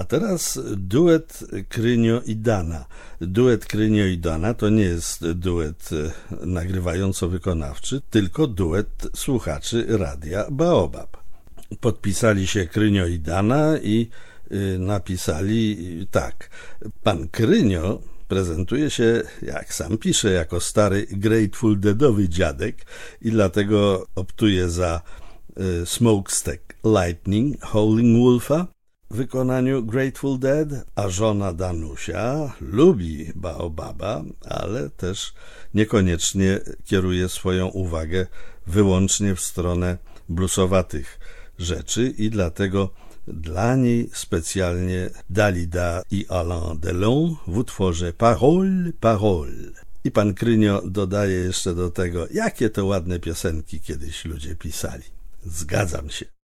teraz duet Krynio i Dana. Duet Krynio i Dana to nie jest duet nagrywająco-wykonawczy, tylko duet słuchaczy radia Baobab. Podpisali się Krynio i Dana i napisali tak. Pan Krynio prezentuje się, jak sam pisze, jako stary Grateful Deadowy dziadek i dlatego optuje za Smokestack Lightning Howling Wolfa w wykonaniu Grateful Dead, a żona Danusia lubi Baobaba, ale też niekoniecznie kieruje swoją uwagę wyłącznie w stronę bluesowatych rzeczy i dlatego dla niej specjalnie Dalida i Alain Delon w utworze Parole, Parole. I pan Krynio dodaje jeszcze do tego, jakie to ładne piosenki kiedyś ludzie pisali. Zgadzam się.